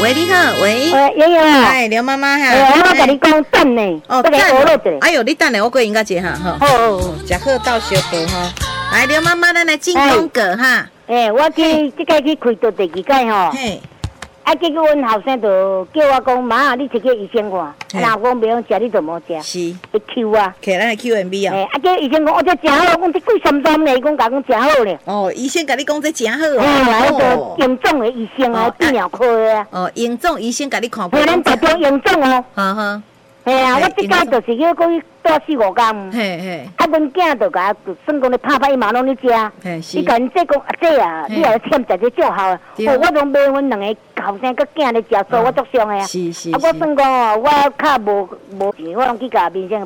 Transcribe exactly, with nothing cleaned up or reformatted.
喂，你好，喂， 喂，莹莹啊， 哎，刘妈妈哈， 哎，我甲你讲等呢， 哦， 等下学落一哎呦，你等下，我过应该接哈，哈， 哦， 食好到小饭哈。来，刘妈妈，咱来进攻个哈。 哎，我去即个去开刀第二届吼， 嘿， 啊，结果阮后生就叫我讲，妈，你食个医生看，啊，若讲袂用食，你就无食， 是， 会 Q 啊， 摕咱的 Q M B 啊。 哎，啊，叫医生讲，我这真好，讲这贵三三呢，伊讲甲讲真好咧。 哦，医生甲你讲这真好哦， 哦。 那个严重的医生哦，泌尿科的啊。 哦，严重医生甲你看。 嘿，咱台中严重哦。 哈哈。 嘿啊，我即摆就是去过去住四五工。 嘿嘿。 啊，阮囝就甲就算讲咧拍拍伊嘛拢咧食。 嘿是。 伊甲因这讲啊这啊，你也欠食这足好啊。哦，我拢买阮两个后生佮囝咧食，所以我足伤的啊。 是是。 啊，我算讲哦，我较无无钱，我拢去甲面上